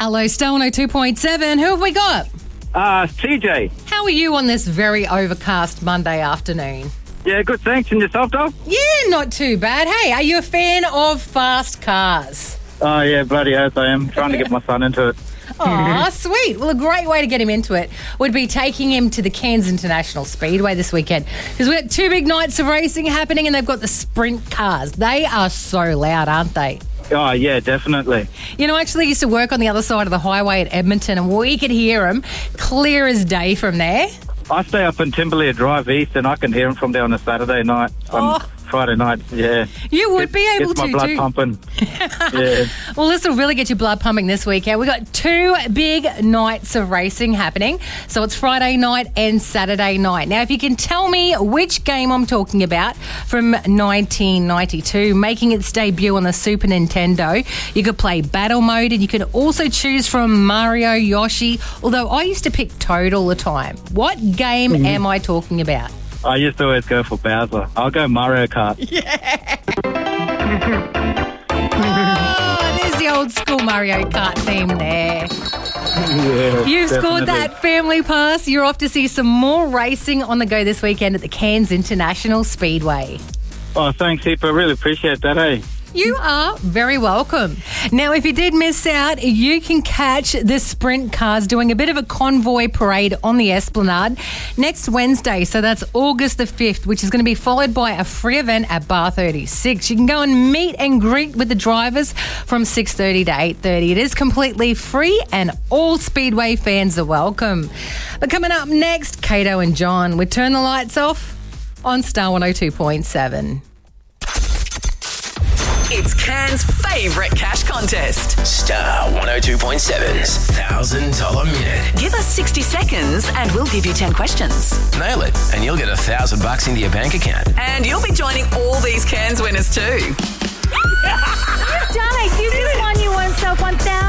Hello, Star 102.7. Who have we got? TJ. How are you on this very overcast Monday afternoon? Yeah, good, thanks. And yourself, Dom? Yeah, not too bad. Hey, are you a fan of fast cars? Oh, yeah, bloody oath I am. Trying to get my son into it. Aw, sweet. Well, a great way to get him into it would be taking him to the Cairns International Speedway this weekend, because we've got 2 big nights of racing happening and they've got the sprint cars. They are so loud, aren't they? Oh, yeah, definitely. You know, I actually used to work on the other side of the highway at Edmonton and we could hear them clear as day from there. I stay up in Timberlea Drive East and I can hear him from there on a Saturday night. Friday night, yeah. You would be able to, my blood pumping. Yeah. Well, this will really get your blood pumping this weekend. We've got 2 big nights of racing happening. So it's Friday night and Saturday night. Now, if you can tell me which game I'm talking about from 1992, making its debut on the Super Nintendo, you could play Battle Mode and you could also choose from Mario, Yoshi, although I used to pick Toad all the time. What game am I talking about? I used to always go for Bowser. I'll go Mario Kart. Yeah. There's the old school Mario Kart theme there. Yeah, You've definitely scored that family pass. You're off to see some more racing on the go this weekend at the Cairns International Speedway. Oh, thanks, Heap. I really appreciate that, eh? You are very welcome. Now, if you did miss out, you can catch the sprint cars doing a bit of a convoy parade on the Esplanade next Wednesday. So that's August the 5th, which is going to be followed by a free event at Bar 36. You can go and meet and greet with the drivers from 6:30 to 8:30. It is completely free and all Speedway fans are welcome. But coming up next, Kato and John would Turn the Lights Off on Star 102.7. It's Cairns' favourite cash contest. Star 102.7's $1,000 minute. Give us 60 seconds and we'll give you 10 questions. Nail it, and you'll get $1,000 into your bank account. And you'll be joining all these Cairns winners too. You've done it. You just won yourself $1,000.